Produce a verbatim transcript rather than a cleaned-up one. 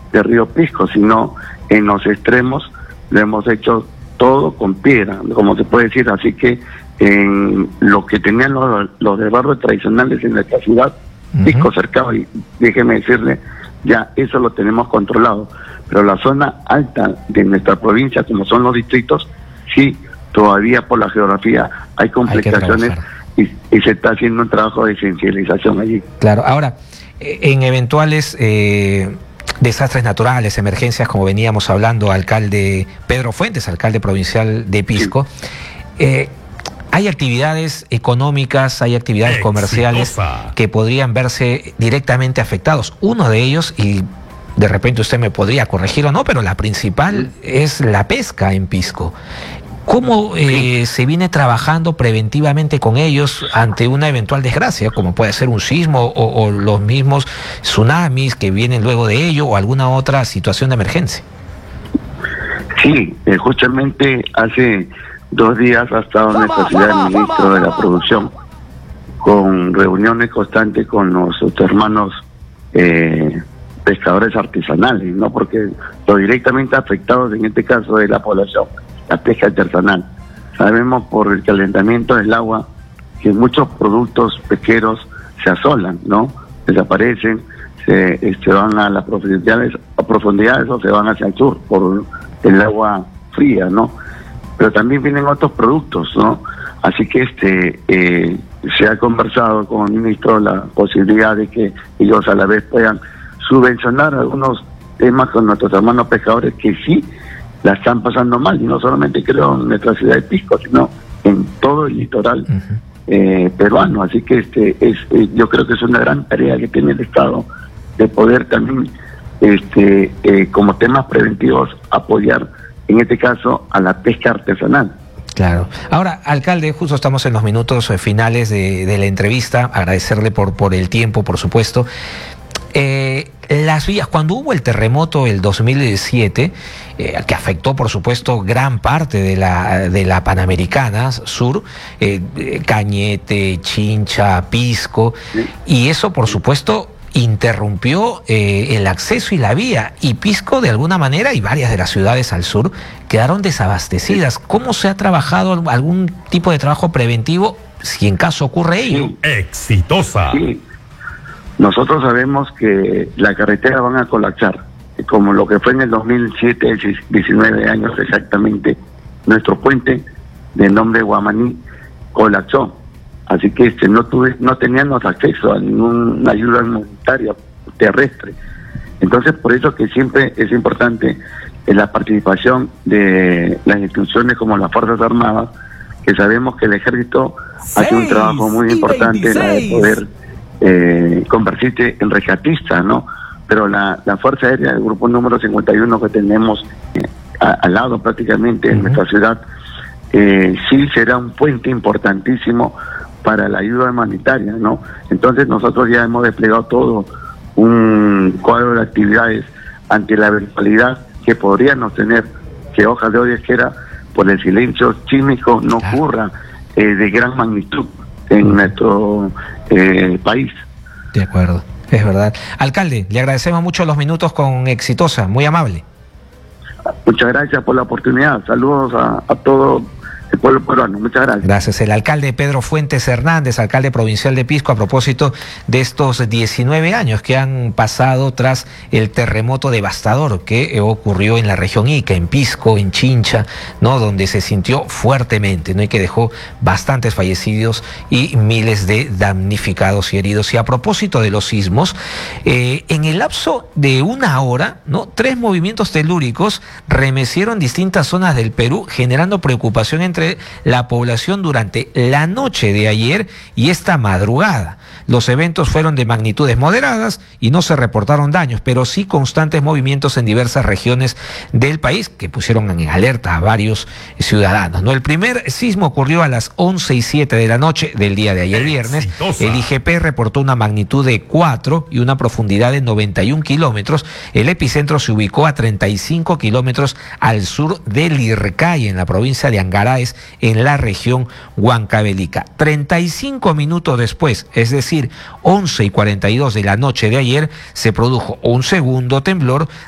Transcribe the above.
de Río Pisco, sino en los extremos lo hemos hecho todo con piedra, como se puede decir. Así que en lo que tenían los, los de barrio tradicionales en nuestra ciudad, uh-huh. Pisco Cercado, y déjeme decirle, ya eso lo tenemos controlado. Pero la zona alta de nuestra provincia, como son los distritos, sí, todavía por la geografía hay complicaciones y, y se está haciendo un trabajo de sensibilización allí. Claro, ahora, en eventuales eh, desastres naturales, emergencias, como veníamos hablando, alcalde Pedro Fuentes, alcalde provincial de Pisco, sí. eh, hay actividades económicas, hay actividades Exitosa. comerciales que podrían verse directamente afectados. Uno de ellos, y de repente usted me podría corregir o no, pero la principal es la pesca en Pisco. ¿Cómo eh, se viene trabajando preventivamente con ellos ante una eventual desgracia, como puede ser un sismo o, o los mismos tsunamis que vienen luego de ello, o alguna otra situación de emergencia? Sí, eh, justamente hace dos días ha estado en nuestra ciudad el ministro de la Producción, con reuniones constantes con los hermanos eh, pescadores artesanales, ¿no? Porque los directamente afectados en este caso de la población, la pesca artesanal. Sabemos por el calentamiento del agua que muchos productos pesqueros se asolan, ¿no? Desaparecen, se, se van a las profundidades, a profundidades o se van hacia el sur por el agua fría, ¿no? Pero también vienen otros productos, ¿no? Así que este eh, se ha conversado con el ministro la posibilidad de que ellos a la vez puedan subvencionar algunos temas con nuestros hermanos pescadores que sí la están pasando mal, y no solamente creo en nuestra ciudad de Pisco, sino en todo el litoral uh-huh. eh, peruano. Así que este es eh, yo creo que es una gran tarea que tiene el Estado de poder también este eh, como temas preventivos apoyar en este caso a la pesca artesanal. Claro. Ahora, alcalde, justo estamos en los minutos finales de, de la entrevista, agradecerle por, por el tiempo, por supuesto. Eh, las vías, cuando hubo el terremoto el dos mil siete, eh, que afectó por supuesto gran parte de la, de la Panamericana Sur, eh, Cañete, Chincha, Pisco, sí. y eso por supuesto interrumpió eh, el acceso y la vía, y Pisco de alguna manera y varias de las ciudades al sur quedaron desabastecidas. ¿Cómo se ha trabajado algún tipo de trabajo preventivo si en caso ocurre ello? Sí. Exitosa. Sí. Nosotros sabemos que la carretera van a colapsar, como lo que fue en el dos mil siete, diecinueve años exactamente, nuestro puente de nombre Guamaní colapsó. Así que este no tuve, no teníamos acceso a ninguna ayuda humanitaria terrestre. Entonces, por eso que siempre es importante la participación de las instituciones como las Fuerzas Armadas, que sabemos que el Ejército hace un trabajo muy importante en la de poder eh, convertirse en rescatista, ¿no? Pero la, la Fuerza Aérea del Grupo número cincuenta y uno que tenemos eh, a, al lado prácticamente en uh-huh. nuestra ciudad, eh, sí será un puente importantísimo para la ayuda humanitaria, ¿no? Entonces nosotros ya hemos desplegado todo un cuadro de actividades ante la eventualidad que podríamos tener que hojas de oresquera por el silencio sísmico no claro. ocurra eh, de gran magnitud en nuestro eh, país. De acuerdo, es verdad. Alcalde, le agradecemos mucho los minutos con Exitosa, muy amable. Muchas gracias por la oportunidad. Saludos a, a todos el pueblo peruano. Muchas gracias. Gracias. El alcalde Pedro Fuentes Hernández, alcalde provincial de Pisco, a propósito de estos diecinueve años que han pasado tras el terremoto devastador que ocurrió en la región Ica, en Pisco, en Chincha, ¿no? Donde se sintió fuertemente, ¿no? Y que dejó bastantes fallecidos y miles de damnificados y heridos. Y a propósito de los sismos, eh, en el lapso de una hora, ¿no? Tres movimientos telúricos remecieron distintas zonas del Perú, generando preocupación entre la población durante la noche de ayer y esta madrugada. Los eventos fueron de magnitudes moderadas y no se reportaron daños, pero sí constantes movimientos en diversas regiones del país que pusieron en alerta a varios ciudadanos, ¿no? El primer sismo ocurrió a las once y siete de la noche del día de ayer viernes. Exitosa. El I G P reportó una magnitud de cuatro y una profundidad de noventa y un kilómetros. El epicentro se ubicó a treinta y cinco kilómetros al sur de Lircay, en la provincia de Angaraes, en la región Huancavelica. treinta y cinco minutos después, es decir, once y cuarenta y dos de la noche de ayer, se produjo un segundo temblor